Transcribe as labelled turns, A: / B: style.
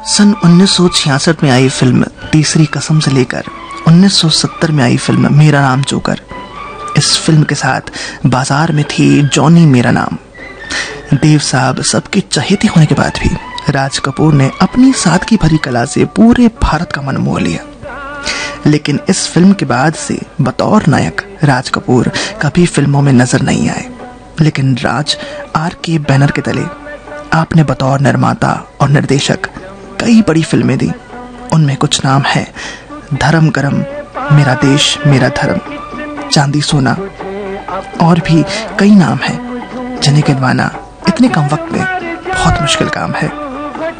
A: सन 1966 में आई फिल्म तीसरी कसम से लेकर 1970 में आई फिल्म मेरा नाम जोकर, इस फिल्म के साथ बाजार में थी जॉनी मेरा नाम। देव साहब सबके चहेते होने के बाद भी राज कपूर ने अपनी सादगी भरी कला से पूरे भारत का मन मोह लिया। लेकिन इस फिल्म के बाद से बतौर नायक राज कपूर कभी फिल्मों में नजर नहीं आए। लेकिन राज RK बैनर के तले आपने बतौर निर्माता और निर्देशक कई बड़ी फिल्में दी। उनमें कुछ नाम है धर्म करम, मेरा देश मेरा धर्म, चांदी सोना, और भी कई नाम हैं जिन्हें गिनवाना इतने कम वक्त में बहुत मुश्किल काम है।